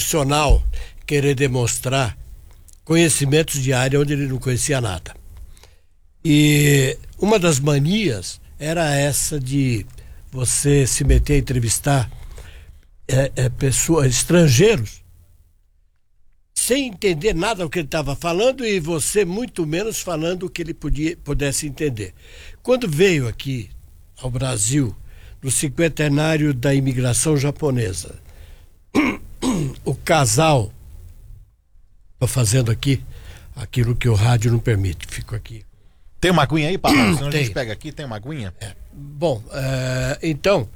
profissional querer demonstrar conhecimentos de área onde ele não conhecia nada. E uma das manias era essa de você se meter a entrevistar pessoas, estrangeiros, sem entender nada do que ele estava falando e você muito menos falando o que ele pudesse entender. Quando veio aqui ao Brasil, no 50º da imigração japonesa, o casal, estou fazendo aqui aquilo que o rádio não permite, fico aqui. Tem uma aguinha aí, papai? Senão Tem. a gente pega aqui, tem uma aguinha? Bom, então,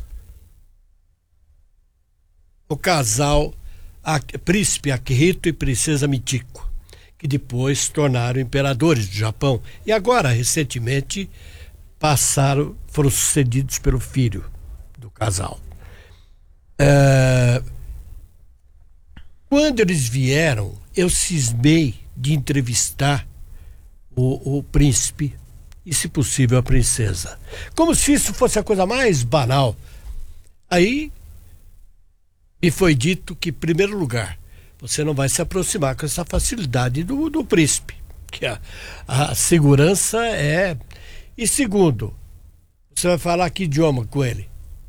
o casal Príncipe Akihito e Princesa Michiko, que depois se tornaram imperadores do Japão e agora, recentemente, foram sucedidos pelo filho do casal. Quando eles vieram, eu cismei de entrevistar o príncipe e, se possível, a princesa. Como se isso fosse a coisa mais banal. Aí me foi dito que, em primeiro lugar, você não vai se aproximar com essa facilidade do príncipe, que a segurança é... E segundo, você vai falar que idioma com ele?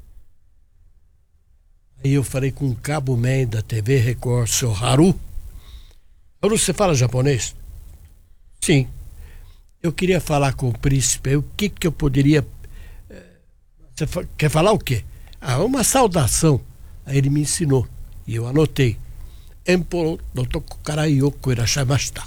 Aí eu falei com o cabo-man da TV Record, seu Haru. Haru, você fala japonês? Sim. Eu queria falar com o príncipe, o que eu poderia... Você quer falar o quê? Uma saudação. Aí ele me ensinou, e eu anotei. Emporo dotoku kara yoku irashaimashita.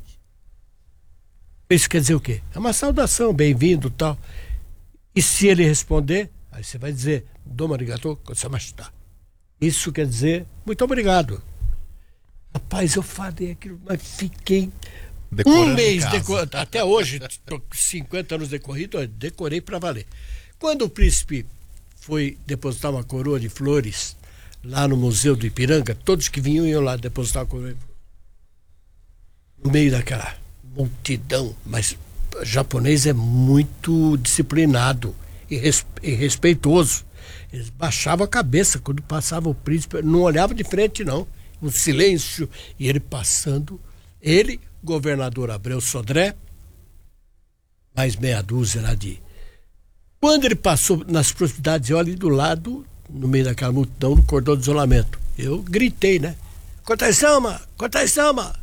Isso quer dizer o quê? É uma saudação, bem-vindo, tal. E se ele responder, aí você vai dizer, domo arigatou gozaimashita. Isso quer dizer, muito obrigado. Rapaz, eu falei aquilo, mas fiquei Decorando um mês decorando. Até hoje, tô com 50 anos decorridos, eu decorei para valer. Quando o príncipe foi depositar uma coroa de flores lá no Museu do Ipiranga, todos que vinham iam lá depositar a coroa de flores. No meio daquela multidão, mas o japonês é muito disciplinado e respeitoso. Eles baixavam a cabeça quando passava o príncipe, não olhava de frente não, um silêncio, e ele passando, ele, governador Abreu Sodré, mais meia dúzia lá de... Quando ele passou nas proximidades, eu ali do lado, no meio daquela multidão, no cordão de isolamento, eu gritei, né? Kotai-sama! Kotai-sama!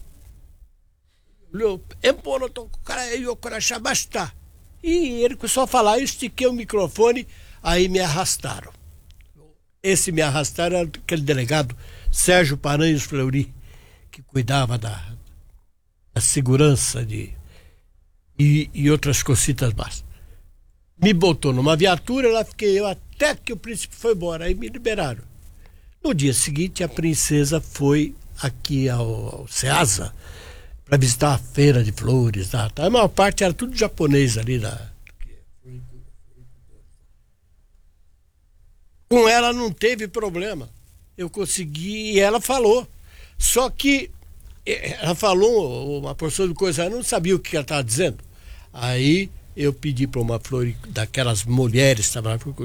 E ele começou a falar, eu estiquei o microfone, aí me arrastaram. Esse me arrastaram era aquele delegado Sérgio Paranhos Fleury, que cuidava da segurança e outras cositas mais. Me botou numa viatura, lá fiquei eu até que o príncipe foi embora, aí me liberaram. No dia seguinte, a princesa foi aqui ao Ceasa para visitar a feira de flores. A maior parte era tudo japonês ali. Com ela não teve problema. Eu consegui, e ela falou. Só que ela falou uma porção de coisa, eu não sabia o que ela estava dizendo. Aí eu pedi para uma flor daquelas mulheres que estavam lá,